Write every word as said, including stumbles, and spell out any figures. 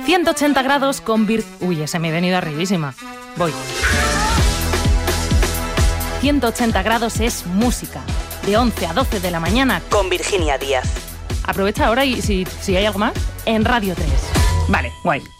ciento ochenta grados con Vir... Uy, ese me he venido arribísima. Voy. ciento ochenta grados es música. De once a doce de la mañana con Virginia Díaz. Aprovecha ahora y si, si hay algo más, en Radio tres. Vale, guay.